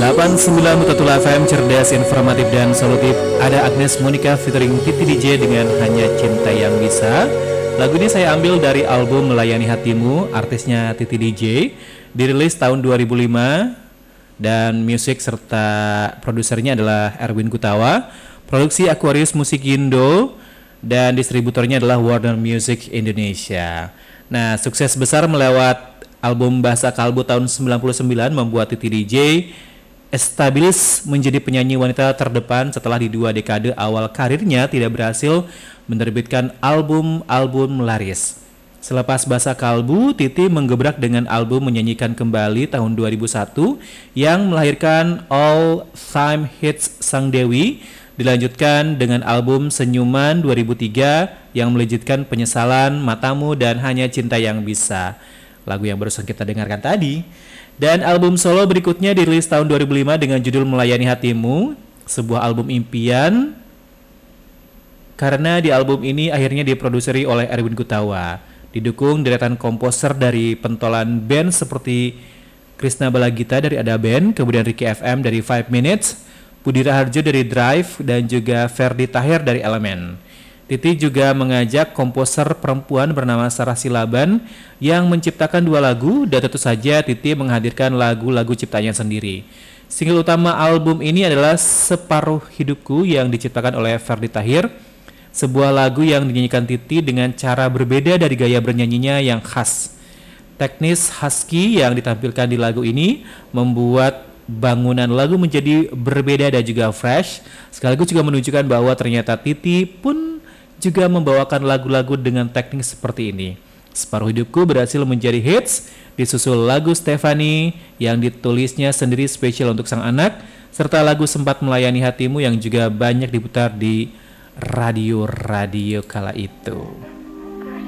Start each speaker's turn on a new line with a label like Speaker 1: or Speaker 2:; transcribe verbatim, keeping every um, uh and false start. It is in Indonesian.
Speaker 1: delapan puluh sembilan Mutatul F M, cerdas, informatif, dan solutif. Ada Agnes Monica featuring Titi D J dengan Hanya Cinta Yang Bisa. Lagu ini saya ambil dari album Melayani Hatimu, artisnya Titi D J. Dirilis tahun dua ribu lima dan musik serta produsernya adalah Erwin Gutawa. Produksi Aquarius Musik Indo dan distributornya adalah Warner Music Indonesia. Nah, sukses besar melewat album Bahasa Kalbu tahun sembilan puluh sembilan membuat Titi D J establis menjadi penyanyi wanita terdepan setelah di dua dekade awal karirnya tidak berhasil menerbitkan album-album laris. Selepas Bahasa Kalbu, Titi menggebrak dengan album Menyanyikan Kembali tahun dua ribu satu yang melahirkan All Time Hits Sang Dewi, dilanjutkan dengan album Senyuman dua ribu tiga yang melejitkan Penyesalan, Matamu, dan Hanya Cinta Yang Bisa, lagu yang barusan kita dengarkan tadi. Dan album solo berikutnya dirilis tahun dua ribu lima dengan judul Melayani Hatimu, sebuah album impian karena di album ini akhirnya diproduseri oleh Erwin Gutawa, didukung deretan komposer dari pentolan band seperti Krisna Balagita dari Ada Band, kemudian Ricky F M dari five minutes, Budi Raharjo dari Drive, dan juga Ferdi Tahir dari Elemen. Titi juga mengajak komposer perempuan bernama Sarah Silaban yang menciptakan dua lagu, dan tentu saja Titi menghadirkan lagu-lagu ciptanya sendiri. Single utama album ini adalah Separuh Hidupku yang diciptakan oleh Ferdi Tahir, sebuah lagu yang dinyanyikan Titi dengan cara berbeda dari gaya bernyanyinya yang khas. Teknis husky yang ditampilkan di lagu ini membuat bangunan lagu menjadi berbeda dan juga fresh, sekaligus juga menunjukkan bahwa ternyata Titi pun juga membawakan lagu-lagu dengan teknik seperti ini. Separuh Hidupku berhasil menjadi hits, disusul lagu Stefani yang ditulisnya sendiri spesial untuk sang anak, serta lagu Sempat Melayani Hatimu yang juga banyak diputar di radio-radio kala itu.